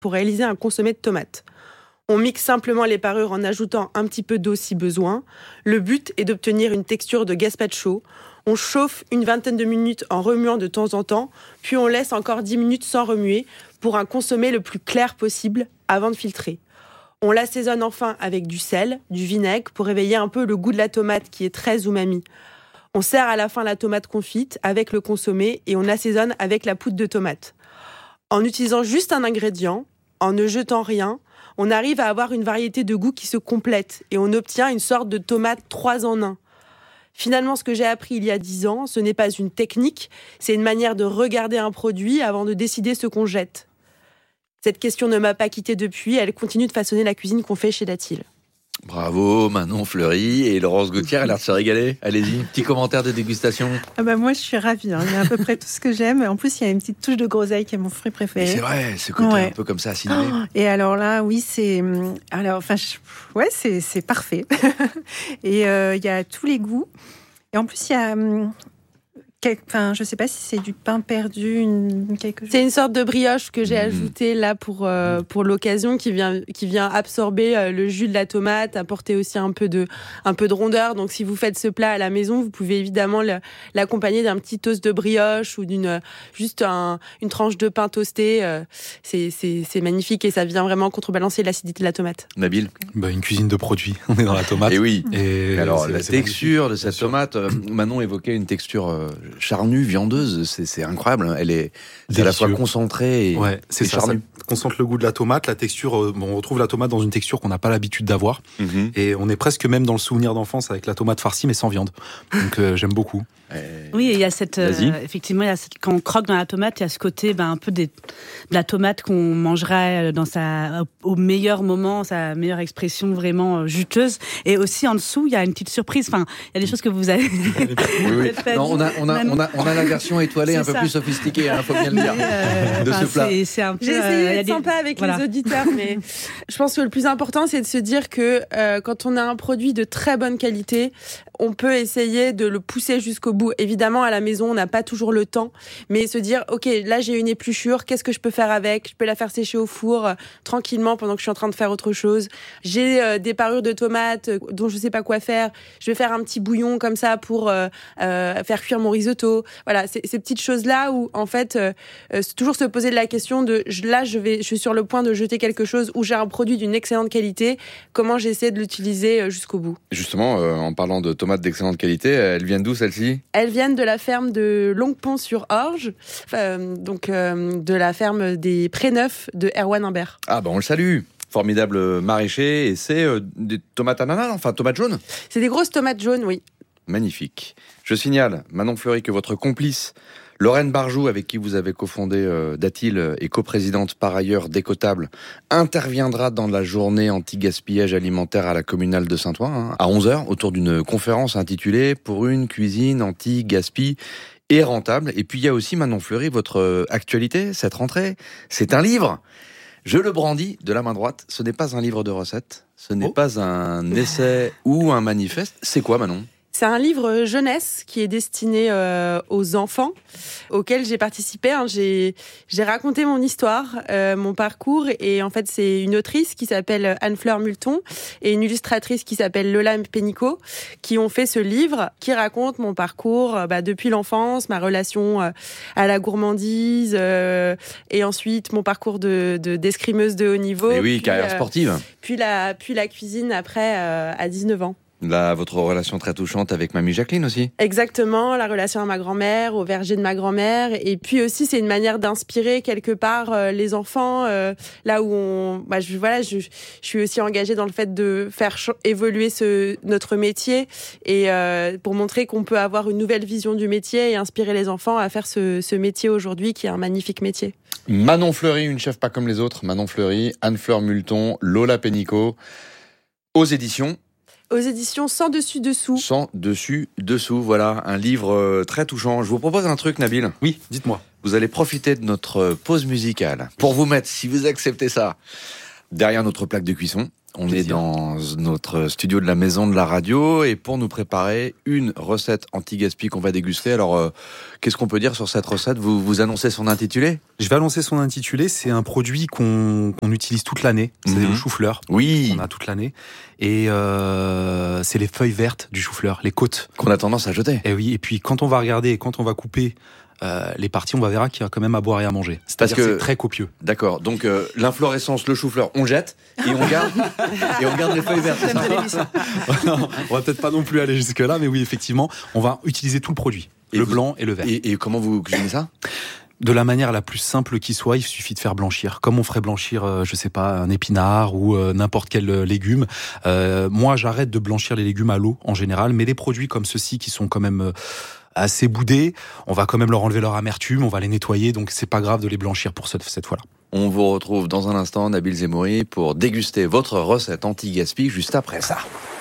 pour réaliser un consommé de tomates. On mixe simplement les parures en ajoutant un petit peu d'eau si besoin. Le but est d'obtenir une texture de gazpacho. On chauffe une vingtaine de minutes en remuant de temps en temps, puis on laisse encore 10 minutes sans remuer pour un consommé le plus clair possible avant de filtrer. On l'assaisonne enfin avec du sel, du vinaigre pour réveiller un peu le goût de la tomate qui est très umami. On sert à la fin la tomate confite avec le consommé et on assaisonne avec la poudre de tomate. En utilisant juste un ingrédient, en ne jetant rien, on arrive à avoir une variété de goûts qui se complète et on obtient une sorte de tomate 3 en 1. Finalement, ce que j'ai appris il y a 10 ans, ce n'est pas une technique, c'est une manière de regarder un produit avant de décider ce qu'on jette. Cette question ne m'a pas quittée depuis, elle continue de façonner la cuisine qu'on fait chez Datil. Bravo Manon Fleury, et Laurence Gauthier a l'air de se régaler. Allez-y, petit commentaire de dégustation. Moi je suis ravie, il y a à peu près tout ce que j'aime. En plus il y a une petite touche de groseille qui est mon fruit préféré. C'est vrai, ce côté un peu comme ça, acidulé. Et alors là, oui, c'est parfait. Et il y a tous les goûts. Et en plus il y a... je sais pas si c'est du pain perdu, quelque chose. C'est une sorte de brioche que j'ai ajoutée là pour l'occasion qui vient absorber le jus de la tomate, apporter aussi un peu de rondeur. Donc si vous faites ce plat à la maison, vous pouvez évidemment l'accompagner d'un petit toast de brioche ou juste une tranche de pain toasté. C'est magnifique et ça vient vraiment contrebalancer l'acidité de la tomate. Nabil ? Une cuisine de produits. On est dans la tomate. Et oui. Et alors la texture magnifique. de cette tomate, Manon évoquait une texture charnue, viandeuse, c'est incroyable. Elle est à la fois concentrée et, c'est ça, charnue. Ça concentre le goût de la tomate, la texture. On retrouve la tomate dans une texture qu'on n'a pas l'habitude d'avoir. Et on est presque même dans le souvenir d'enfance avec la tomate farcie, mais sans viande. Donc j'aime beaucoup. Oui, et il y a cette effectivement, quand on croque dans la tomate, il y a ce côté un peu de la tomate qu'on mangerait au meilleur moment, sa meilleure expression vraiment juteuse. Et aussi en dessous, il y a une petite surprise. Enfin, il y a des choses que vous avez. Oui. Non, on a la version étoilée un peu plus sophistiquée, faut bien le dire, de ce plat. C'est un peu, j'ai essayé d'être sympa avec les auditeurs, mais je pense que le plus important, c'est de se dire que quand on a un produit de très bonne qualité, on peut essayer de le pousser jusqu'au bout. Évidemment, à la maison, on n'a pas toujours le temps, mais se dire, ok, là j'ai une épluchure, qu'est-ce que je peux faire avec ? Je peux la faire sécher au four tranquillement pendant que je suis en train de faire autre chose. J'ai des parures de tomates dont je sais pas quoi faire. Je vais faire un petit bouillon comme ça pour faire cuire mon risotto. Voilà, ces petites choses-là où en fait, c'est toujours se poser la question de je suis sur le point de jeter quelque chose où j'ai un produit d'une excellente qualité. Comment j'essaie de l'utiliser jusqu'au bout ? Justement, en parlant de tomates d'excellente qualité, elles viennent d'où celles-ci ? Elles viennent de la ferme de Longpont-sur-Orge, de la ferme des Préneufs de Erwan Imbert. Ah on le salue. Formidable maraîcher, et c'est des tomates ananas, tomates jaunes ? C'est des grosses tomates jaunes, oui. Magnifique. Je signale, Manon Fleury, que votre complice, Lorraine Barjou, avec qui vous avez cofondé Datil et coprésidente par ailleurs d'Écotable, interviendra dans la journée anti-gaspillage alimentaire à la communale de Saint-Ouen, à 11h, autour d'une conférence intitulée « Pour une cuisine anti-gaspi et rentable ». Et puis il y a aussi, Manon Fleury, votre actualité, cette rentrée, c'est un livre. Je le brandis de la main droite, ce n'est pas un livre de recettes, ce n'est pas un essai ou un manifeste. C'est quoi, Manon ? C'est un livre jeunesse qui est destiné aux enfants auquel j'ai participé. J'ai raconté mon histoire, mon parcours, et en fait c'est une autrice qui s'appelle Anne-Fleur Multon et une illustratrice qui s'appelle Lola Pénicaud qui ont fait ce livre qui raconte mon parcours depuis l'enfance, ma relation à la gourmandise et ensuite mon parcours d'escrimeuse de haut niveau. Et oui, carrière sportive. Puis la cuisine après à 19 ans. Là, votre relation très touchante avec Mamie Jacqueline aussi. Exactement, la relation à ma grand-mère, au verger de ma grand-mère. Et puis aussi, c'est une manière d'inspirer quelque part les enfants. Là où je suis aussi engagée dans le fait de faire évoluer notre métier et pour montrer qu'on peut avoir une nouvelle vision du métier et inspirer les enfants à faire ce métier aujourd'hui qui est un magnifique métier. Manon Fleury, une chef pas comme les autres. Manon Fleury, Anne-Fleur Multon, Lola Pénicaud, aux éditions Sans Dessus Dessous. Sans Dessus Dessous, voilà, un livre très touchant. Je vous propose un truc, Nabil. Oui, dites-moi. Vous allez profiter de notre pause musicale pour vous mettre, si vous acceptez ça, derrière notre plaque de cuisson. On est dans notre studio de la maison de la radio et pour nous préparer une recette anti-gaspi qu'on va déguster. Alors, qu'est-ce qu'on peut dire sur cette recette ? Vous annoncez son intitulé ? Je vais annoncer son intitulé. C'est un produit qu'on utilise toute l'année. C'est le chou-fleur. Oui. On a toute l'année. Et c'est les feuilles vertes du chou-fleur, les côtes. Qu'on a tendance à jeter. Et oui. Et puis quand on va regarder, quand on va couper les parties, on va verra qu'il y a quand même à boire et à manger. C'est-à-dire que c'est très copieux. D'accord. Donc l'inflorescence, le chou-fleur, on jette et on garde les feuilles vertes. C'est ça. On va peut-être pas non plus aller jusque là, mais oui, effectivement, on va utiliser tout le produit, blanc et le vert. Et comment vous cuisinez ça ? De la manière la plus simple qui soit, il suffit de faire blanchir. Comme on ferait blanchir, je sais pas, un épinard ou n'importe quel légume. Moi, j'arrête de blanchir les légumes à l'eau en général, mais des produits comme ceux-ci qui sont quand même assez boudés, on va quand même leur enlever leur amertume, on va les nettoyer, donc c'est pas grave de les blanchir pour cette fois-là. On vous retrouve dans un instant, Nabil Zemouri, pour déguster votre recette anti-gaspi juste après ça.